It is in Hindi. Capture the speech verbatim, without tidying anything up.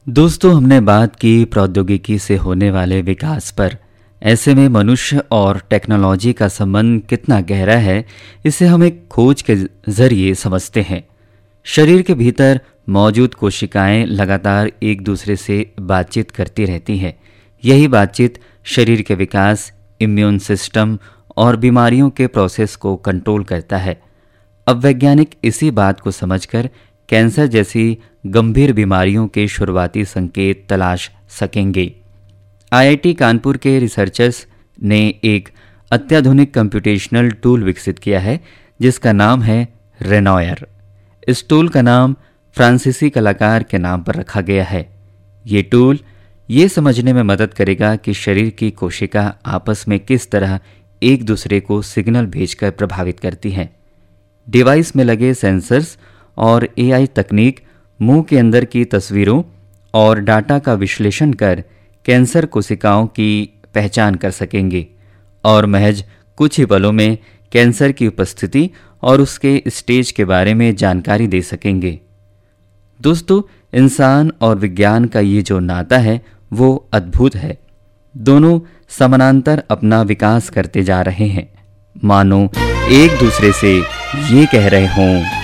दोस्तों, हमने बात की प्रौद्योगिकी से होने वाले विकास पर। ऐसे में मनुष्य और टेक्नोलॉजी का संबंध कितना गहरा है, इसे हम एक खोज के जरिए समझते हैं। शरीर के भीतर मौजूद कोशिकाएं लगातार एक दूसरे से बातचीत करती रहती हैं। यही बातचीत शरीर के विकास, इम्यून सिस्टम और बीमारियों के प्रोसेस को कंट्रोल करता है। अब वैज्ञानिक इसी बात को समझकर कैंसर जैसी गंभीर बीमारियों के शुरुआती संकेत तलाश सकेंगे। आईआईटी कानपुर के रिसर्चर्स ने एक अत्याधुनिक कंप्यूटेशनल टूल विकसित किया है जिसका नाम है रेनॉयर। इस टूल का नाम फ्रांसीसी कलाकार के नाम पर रखा गया है। ये टूल ये समझने में मदद करेगा कि शरीर की कोशिका आपस में किस तरह एक दूसरे को सिग्नल भेजकर प्रभावित करती हैं। डिवाइस में लगे सेंसर्स और एआई तकनीक मुंह के अंदर की तस्वीरों और डाटा का विश्लेषण कर कैंसर कोशिकाओं की पहचान कर सकेंगे और महज कुछ ही पलों में कैंसर की उपस्थिति और उसके स्टेज के बारे में जानकारी दे सकेंगे। दोस्तों, इंसान और विज्ञान का ये जो नाता है वो अद्भुत है। दोनों समानांतर अपना विकास करते जा रहे हैं, मानो एक दूसरे से ये कह रहे हों